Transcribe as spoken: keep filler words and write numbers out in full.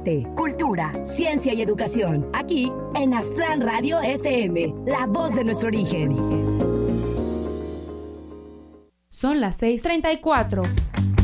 arte, cultura, ciencia y educación. Aquí en Aztlán Radio F M, la voz de nuestro origen. Son las seis treinta y cuatro.